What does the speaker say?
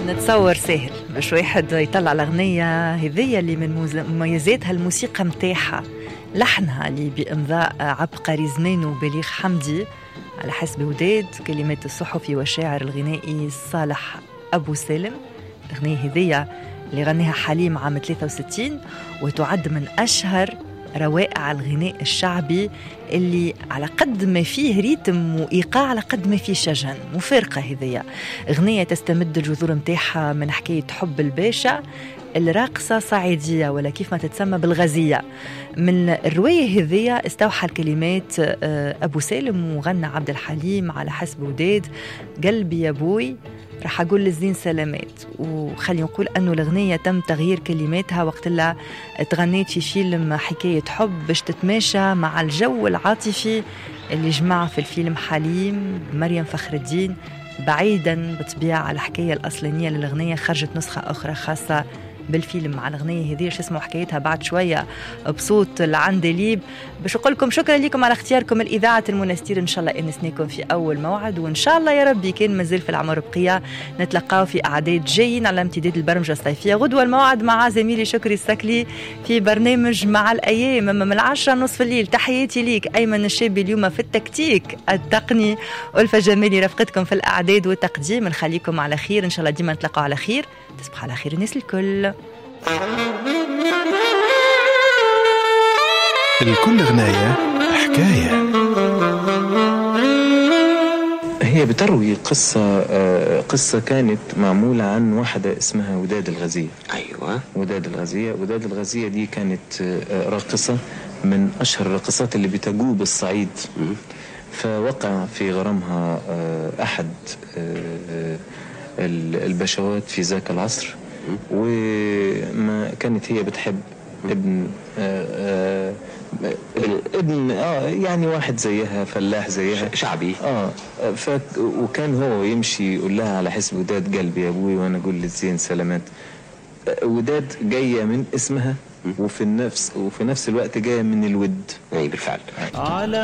نتصور سهل باش واحد يطلع الأغنية هذية اللي من مميزاتها الموسيقى متاحة، لحنها اللي بإمضاء عبقري زمان وبليغ حمدي على حسب وداد، كلمات الصحفي والشاعر الغنائي صالح أبو سالم. الأغنية هذية اللي غنيها حليم عام 63 وتعد من أشهر روائع الغناء الشعبي اللي على قد ما فيه ريتم وإيقاع على قد ما فيه شجن. مفارقة هذية، أغنية تستمد الجذور متاعها من حكاية حب الباشا الراقصة صعيدية ولا كيف ما تتسمى بالغزية. من الرواية هذية استوحى الكلمات أبو سالم وغنى عبد الحليم على حسب وداد. قلبي يا بوي راح أقول للزين سلامات. وخلي نقول أنه الأغنية تم تغيير كلماتها وقت اللي تغنيت في فيلم حكاية حب باش تتماشى مع الجو العاطفي اللي جمع في الفيلم حليم مريم فخر الدين. بعيدا بطبيعة على الحكاية الأصلية للأغنية خرجت نسخة أخرى خاصة بالفيلم مع الأغنية هذه شو اسمه حكايتها بعد شوية بصوت العندليب. باش أقول لكم شكرا لكم على اختياركم الإذاعة المنستير. إن شاء الله إنسناكم في أول موعد، وإن شاء الله يا ربي كان مازال في العمر بقية نتلقاو في أعداد جايين على امتداد البرمجة الصيفية. غدوة الموعد مع زميلي شكري السكلي في برنامج مع الأيام من 10:30 الليل. تحياتي ليك أيمن الشابي اليوم في التكتيك التقني، ألفة جمالي رفقتكم في الأعداد والتقديم. نخليكم على خير إن شاء الله، ديما نتلقاو على خير. تصبح على خير الناس الكل. الكل غناية حكاية، هي بتروي قصة كانت معمولة عن واحدة اسمها وداد الغزية. أيوة، وداد الغزية دي كانت راقصة من أشهر الراقصات اللي بتجوب الصعيد. فوقع في غرامها أحد البشوات في ذاك العصر، وما كانت هي بتحب ابن يعني واحد زيها، فلاح زيها، شعبي. وكان هو يمشي يقول لها على حسب وداد قلبي يا ابوي وانا اقول للزين سلامات. وداد جايه من اسمها وفي نفس الوقت جايه من الود. بالفعل.